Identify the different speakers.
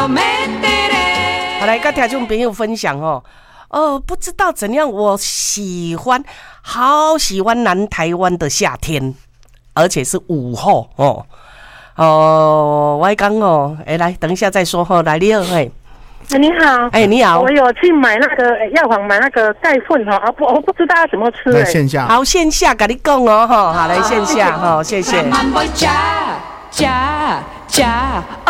Speaker 1: 好，来跟听众朋友分享哦。不知道怎样，我好喜欢南台湾的夏天，而且是午后哦。我讲哦，来，等一下再说哈。来，你好，
Speaker 2: 你好，
Speaker 1: 你好，
Speaker 2: 我有去买那个药房买那个钙粉哈，我不知道要怎么吃。
Speaker 3: 来线下，
Speaker 1: 好，线下跟你讲哦哈，好，来线下哈，谢谢。